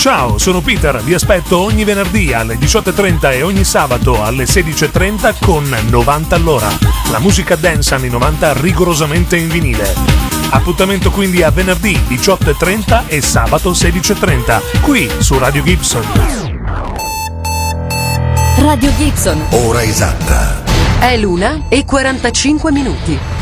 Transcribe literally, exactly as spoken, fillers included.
Ciao, sono Peter, vi aspetto ogni venerdì alle diciotto e trenta e ogni sabato alle sedici e trenta con novanta all'ora. La musica dance anni novanta rigorosamente in vinile. Appuntamento quindi a venerdì diciotto e trenta e sabato sedici e trenta, qui su Radio Gibson. Radio Gibson. Ora esatta. È l'una e quarantacinque minuti.